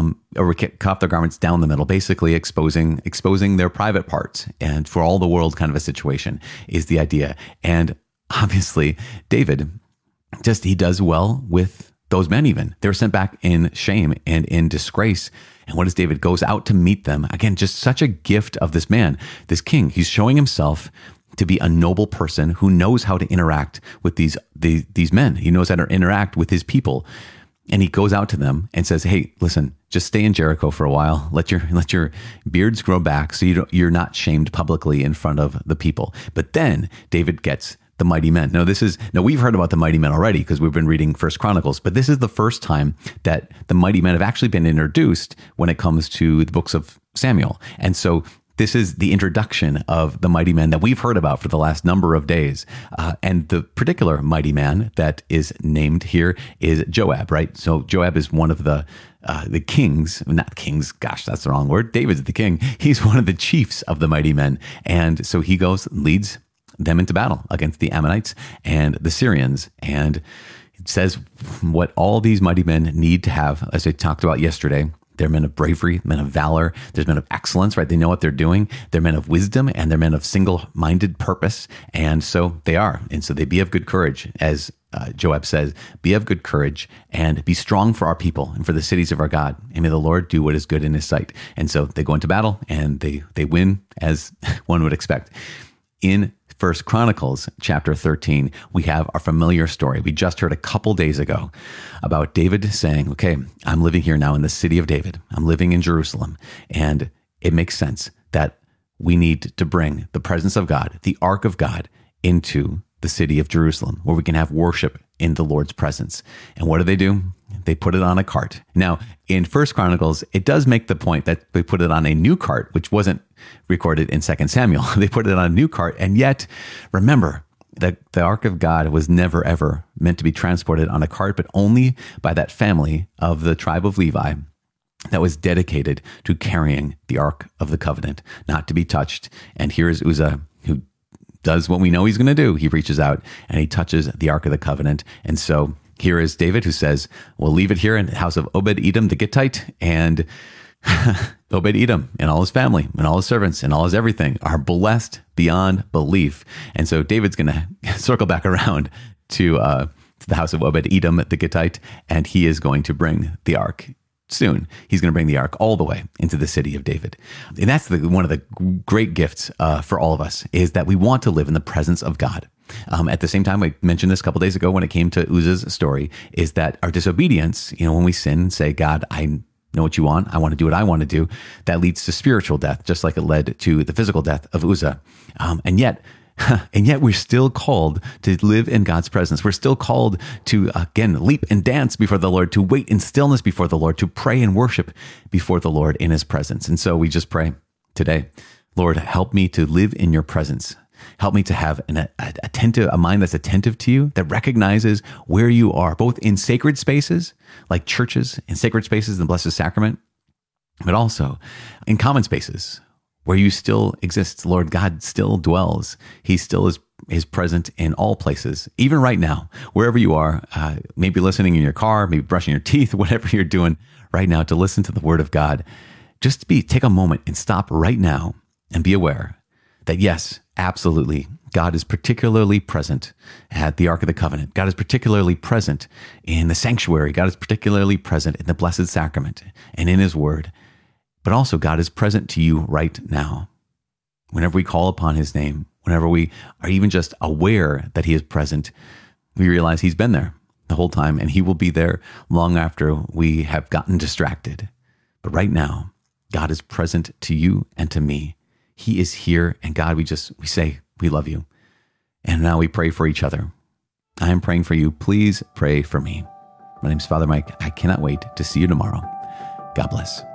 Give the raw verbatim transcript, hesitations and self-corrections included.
um, or cut off their garments down the middle, basically exposing exposing their private parts, and for all the world kind of a situation is the idea. And obviously, David, just he does well with those men. Even they're sent back in shame and in disgrace. And what does David? Goes out to meet them. Again, just such a gift of this man, this king. He's showing himself to be a noble person who knows how to interact with these, these, these men. He knows how to interact with his people. And he goes out to them and says, hey, listen, just stay in Jericho for a while. Let your, let your beards grow back so you don't, you're not shamed publicly in front of the people. But then David gets the mighty men. Now, this is, now we've heard about the mighty men already because we've been reading First Chronicles, but this is the first time that the mighty men have actually been introduced when it comes to the books of Samuel. And so this is the introduction of the mighty men that we've heard about for the last number of days. Uh, and the particular mighty man that is named here is Joab, right? So Joab is one of the uh, the kings, not kings, gosh, that's the wrong word. David's the king. He's one of the chiefs of the mighty men. And so he goes, leads them into battle against the Ammonites and the Syrians. And it says what all these mighty men need to have, as I talked about yesterday. They're men of bravery, men of valor. There's men of excellence, right? They know what they're doing. They're men of wisdom, and they're men of single-minded purpose. And so they are. And so they be of good courage, as uh, Joab says, be of good courage and be strong for our people and for the cities of our God. And may the Lord do what is good in his sight. And so they go into battle and they, they win, as one would expect. In First Chronicles chapter thirteen, we have our familiar story. We just heard a couple days ago about David saying, okay, I'm living here now in the city of David. I'm living in Jerusalem. And it makes sense that we need to bring the presence of God, the ark of God, into the city of Jerusalem, where we can have worship in the Lord's presence. And what do they do? They put it on a cart. Now, in First Chronicles, it does make the point that they put it on a new cart, which wasn't recorded in Second Samuel. They put it on a new cart. And yet, remember that the ark of God was never, ever meant to be transported on a cart, but only by that family of the tribe of Levi that was dedicated to carrying the ark of the covenant, not to be touched. And here's Uzzah, who does what we know he's going to do. He reaches out and he touches the ark of the covenant. And so here is David, who says, we'll leave it here in the house of Obed-Edom the Gittite, and Obed-Edom and all his family and all his servants and all his everything are blessed beyond belief. And so David's going to circle back around to, uh, to the house of Obed-Edom the Gittite, and he is going to bring the ark. Soon, he's going to bring the ark all the way into the city of David. And that's the, one of the great gifts uh, for all of us, is that we want to live in the presence of God. Um, at the same time, I mentioned this a couple days ago when it came to Uzzah's story, is that our disobedience, you know, when we sin and say, God, I know what you want, I want to do what I want to do, that leads to spiritual death, just like it led to the physical death of Uzzah. Um, and yet, And yet we're still called to live in God's presence. We're still called to, again, leap and dance before the Lord, to wait in stillness before the Lord, to pray and worship before the Lord in his presence. And so we just pray today, Lord, help me to live in your presence. Help me to have an a, attentive, a mind that's attentive to you, that recognizes where you are, both in sacred spaces like churches, in sacred spaces in the Blessed Sacrament, but also in common spaces where you still exist. Lord, God still dwells. He still is, is present in all places, even right now, wherever you are, uh, maybe listening in your car, maybe brushing your teeth, whatever you're doing right now, to listen to the word of God. Just be, take a moment and stop right now and be aware that yes, absolutely, God is particularly present at the Ark of the Covenant. God is particularly present in the sanctuary. God is particularly present in the Blessed Sacrament and in his word. But also God is present to you right now. Whenever we call upon his name, whenever we are even just aware that he is present, we realize he's been there the whole time, and he will be there long after we have gotten distracted. But right now, God is present to you and to me. He is here, and God, we just, we say, we love you. And now we pray for each other. I am praying for you. Please pray for me. My name is Father Mike. I cannot wait to see you tomorrow. God bless.